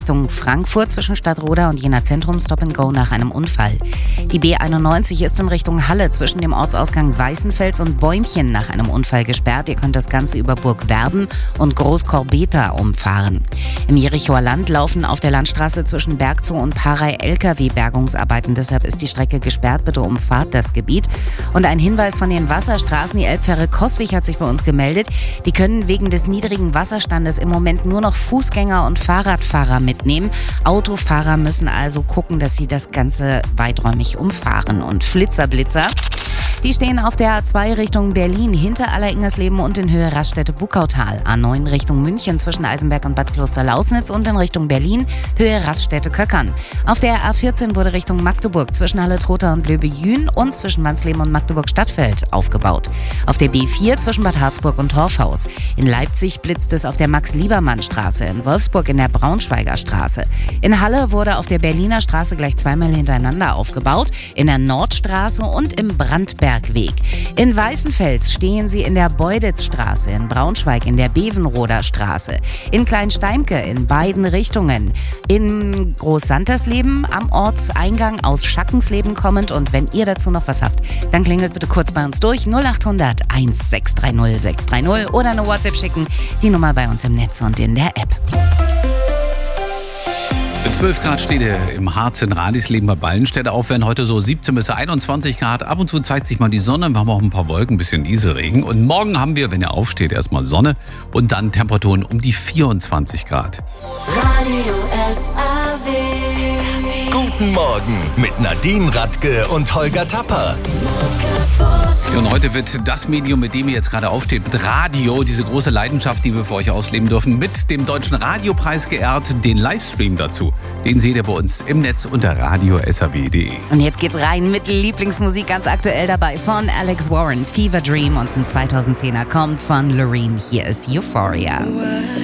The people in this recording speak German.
Richtung Frankfurt zwischen Stadtroda und Jena Zentrum Stop and Go nach einem Unfall. Die B91 ist in Richtung Halle zwischen dem Ortsausgang Weißenfels und Bäumchen nach einem Unfall gesperrt. Ihr könnt das Ganze über Burg Werden und Großkorbeta umfahren. Im Jerichoer Land laufen auf der Landstraße zwischen Bergzoo und Parei LKW-Bergungsarbeiten. Deshalb ist die Strecke gesperrt. Bitte umfahrt das Gebiet. Und ein Hinweis von den Wasserstraßen. Die Elbfähre Coswig hat sich bei uns gemeldet. Die können wegen des niedrigen Wasserstandes im Moment nur noch Fußgänger und Fahrradfahrer mitnehmen. Autofahrer müssen also gucken, dass sie das Ganze weiträumig umfahren. Und Flitzer, die stehen auf der A2 Richtung Berlin hinter Alleringersleben und in Höhe Raststätte-Buckautal. A9 Richtung München zwischen Eisenberg und Bad Kloster-Lausnitz und in Richtung Berlin Höhe Raststätte-Köckern. Auf der A14 wurde Richtung Magdeburg zwischen Halle-Trotha und Löbe-Jühn und zwischen Wansleben und Magdeburg-Stadtfeld aufgebaut. Auf der B4 zwischen Bad Harzburg und Torfhaus. In Leipzig blitzt es auf der Max-Liebermann-Straße, in Wolfsburg in der Braunschweiger Straße. In Halle wurde auf der Berliner Straße gleich zweimal hintereinander aufgebaut, in der Nordstraße und im Brandbergweg. In Weißenfels stehen sie in der Beuditzstraße, in Braunschweig in der Bevenroder Straße, in Kleinsteimke in beiden Richtungen, in Großsantersleben am Ortseingang aus Schackensleben kommend. Und wenn ihr dazu noch was habt, dann klingelt bitte kurz bei uns durch 0800 1630 630 oder eine WhatsApp schicken, die Nummer bei uns im Netz und in der App. 12 Grad steht im Harz in Radisleben bei Ballenstädte. Auch werden heute so 17 bis 21 Grad. Ab und zu zeigt sich mal die Sonne. Wir haben auch ein paar Wolken, ein bisschen Nieselregen. Und morgen haben wir, wenn ihr aufsteht, erstmal Sonne und dann Temperaturen um die 24 Grad. Radio SAW. Guten Morgen mit Nadine Radke und Holger Tapper. Und heute wird das Medium, mit dem ihr jetzt gerade aufsteht, mit Radio, diese große Leidenschaft, die wir für euch ausleben dürfen, mit dem Deutschen Radiopreis geehrt. Den Livestream dazu, den seht ihr bei uns im Netz unter radiosaw.de. Und jetzt geht's rein mit Lieblingsmusik, ganz aktuell dabei von Alex Warren, Fever Dream, und ein 2010er kommt von Loreen. Hier ist Euphoria.